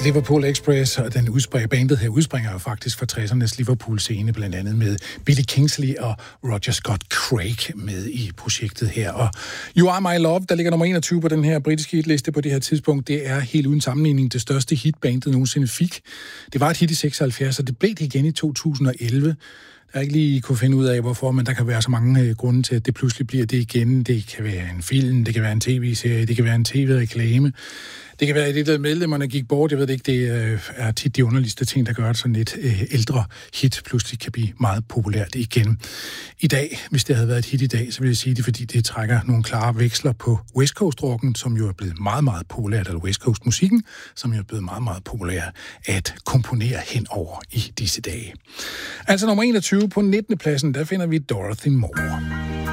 Liverpool Express, og bandet her udspringer jo faktisk fra 60'ernes Liverpool-scene, blandt andet med Billy Kingsley og Roger Scott Craig med i projektet her. Og You Are My Love, der ligger nummer 21 på den her britiske hitliste på det her tidspunkt, det er helt uden sammenligning det største hit, bandet nogensinde fik. Det var et hit i 76, og det blev det igen i 2011. Jeg har ikke lige kunne finde ud af, hvorfor, men der kan være så mange grunde til, at det pludselig bliver det igen. Det kan være en film, det kan være en tv-serie, det kan være en tv-reklame. Det kan være, at det der medlemmerne gik bort. Jeg ved ikke, det er tit de underligste ting, der gør, at sådan et ældre hit pludselig kan blive meget populært igen. I dag, hvis det havde været et hit i dag, så vil jeg sige det, fordi det trækker nogle klare veksler på West Coast-rocken, som jo er blevet meget, meget populært, eller West Coast-musikken, som jo er blevet meget, meget populær at komponere henover i disse dage. Altså nummer 21 på 19. pladsen, der finder vi Dorothy Moore.